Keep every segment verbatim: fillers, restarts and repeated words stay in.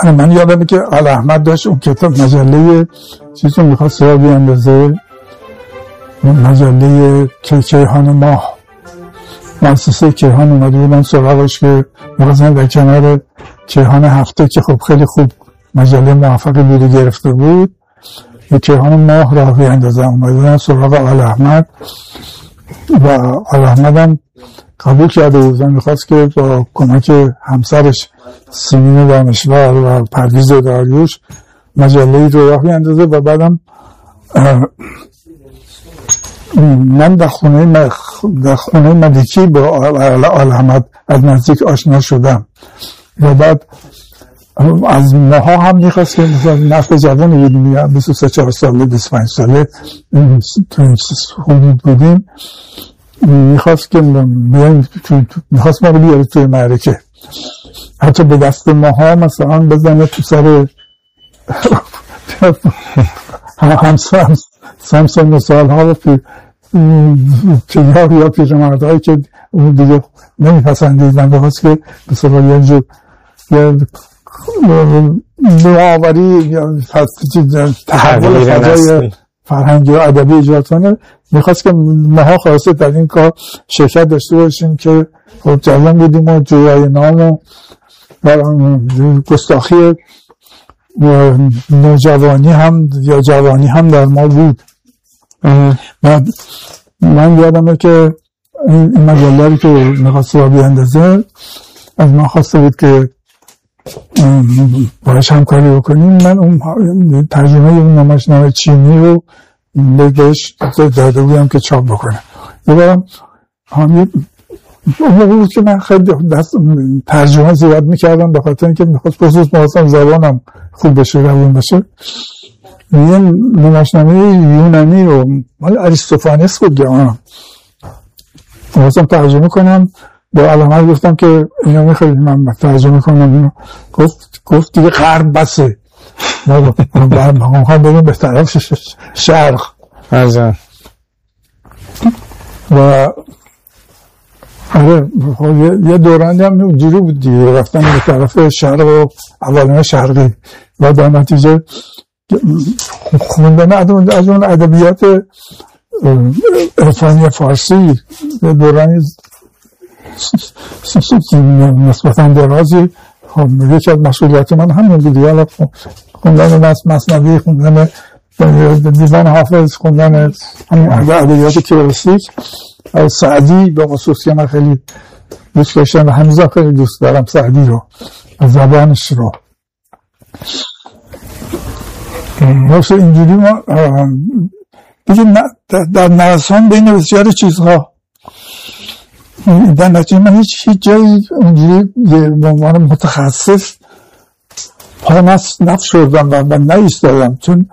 من یادمه که آل احمد داشت اون کتاب مجله چیزی میخواست را بیاندازه، مجله کیهان ماه، مؤسسه کیهان اومده بودن سراغش که میخواستن در کنار کیهان هفته که خب خیلی خوب مجله موفقی بوده گرفته بود، به کیهان ماه راه بیاندازن. اومده بودن سراغ آل احمد و آل احمد هم قبول کرده بود و میخواست که با کمک همسرش سیمین دانشور و پرویز داریوش مجله رو راه بیاندازه. و بعدم من در خونه مخ... در خونه ملکی با آل احمد از نزدیک آشنا شدم و بعد از ماها هم میخواست که مثلا نفت جوان بودیم، بیست و سه چهار ساله بیست و پنج ساله تو این حدود بودیم، میخواست که بیایم، میخواست ما رو بیاره توی معرکه، حتی به دست ماها مثلا بزنه تو سر همسان سامسون و سالها رو پیار یا پیرمردهایی که اون دیگه نمیپسندیدن، بخواست که بسیار یه جور نوآوری یا تحول فضای فرهنگی و ادبی ایجاد کنه. میخواست که ماها خواسته در این کار شرکت داشته باشیم که خب جوان بودیم و جویای نام و گستاخی نوجوانی هم یا جوانی هم در ما بود. بعد من یادمه که این مجله‌ای که میخواست را بیاندازه از من خواسته بود که باش همکاری بکنیم. من اون ترجمه اون نمایشنامه چینی رو بهش داده بودم که چاپ بکنه. یه بارم همین اون موقع بود که من خیلی دست ترجمه زیاد میکردم به خاطر اینکه میخواست بخصوص محاسم زبانم خوب بشه، روون بشه. یه نمایشنامه یونانی رو مال اریستوفانس بود گمانم محاسم ترجمه کنم. با علامت گفتم که اینو میخوایی من ترجمه کنم. گفت گفت دیگه غرب بسه، من میخوام بریم به طرف شرق. و آره یه دورانی هم اونجوری بود دیگه، رفتن به طرف شرق و عوالم شرقی و در نتیجه خوندن از اون ادبیات عرفانی فارسی دورانی نسبتاً درازی. خب یکی از مسئولیت من همین بود دیگه، خوندن مثنوی، خوندن دیوان حافظ، خوندن همین ادبیات کلاسیک. از سعدی به خصوص که من خیلی دوست داشتم و هنوزم خیلی دوست دارم سعدی رو، از زبانش رو. مثل اینجوری ما دیگه در نرسان بین بسیار چیزها در نتیجه من هیچ هیچ جایی اونجوری به عنوان متخصص پا نفت شدم و من نایستادم، چون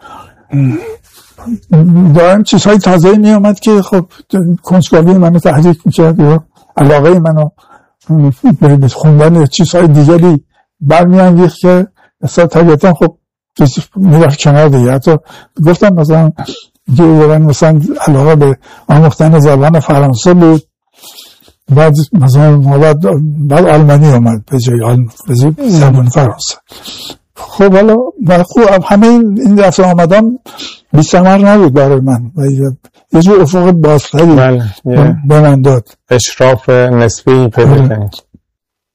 دارم چیزهای تازه می آمد که خب کنجکاوی منو تحریک میکرد یا علاقه منو به خوندن چیزهای دیگری برمیانگیخت که اصلا طبیعتا خب میرفت کنار دیگه. حتی گفتم مثلا که مثلا علاقه به آموختن زبان فرانسه بود، بعد مثلا بعد بعد آلمانی اومد به جای زبان فرانسه. خب حالا خوب همه این دفعه آمدم بی ثمر نبود برای من و یه جور افق بازتری به من داد، اشراف نسبی پیدا کنید.